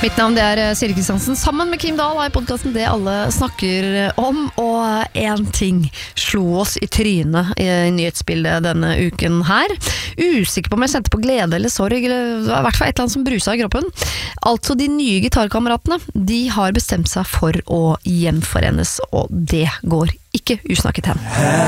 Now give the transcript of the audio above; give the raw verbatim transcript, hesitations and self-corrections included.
Mitt navn det er Siri Kristiansen. Sammen med Kim Dahl er podcasten Det Alle Snakker Om. Og en ting slo oss i trynet i nyhetsbildet denne uken her. Usikker på om jeg sendte på glede eller sorg, eller i hvert fall et eller annet som brusa i kroppen. Altså, de nye gitarkameratene, de har bestemt seg for å gjenforenes, og det går ikke usnakket hen.